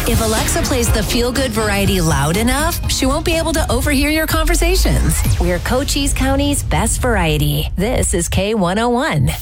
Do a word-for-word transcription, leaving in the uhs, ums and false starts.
If Alexa plays the feel-good variety loud enough, she won't be able to overhear your conversations. We're Cochise County's best variety. This is K one oh one.